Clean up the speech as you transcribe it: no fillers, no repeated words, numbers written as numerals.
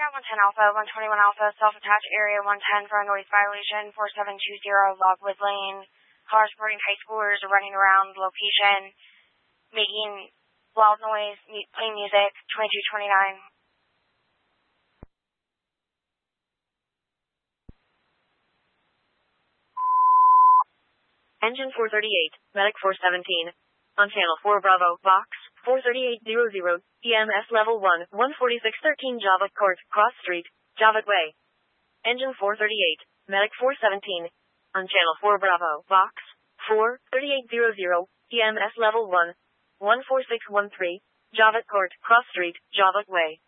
110 Alpha, 121 Alpha, self-attached area 110 for a noise violation, 4720 Logwood Lane. Cars reporting high schoolers are running around location, making loud noise, playing music, 2229. Engine 438, Medic 417. On Channel 4 Bravo, Vox, 43800, EMS Level 1, 14613 Java Court, Cross Street, Java Way. Engine 438, Medic 417. On Channel 4 Bravo, Vox, 43800, EMS Level 1, 14613, Java Court, Cross Street, Java Way.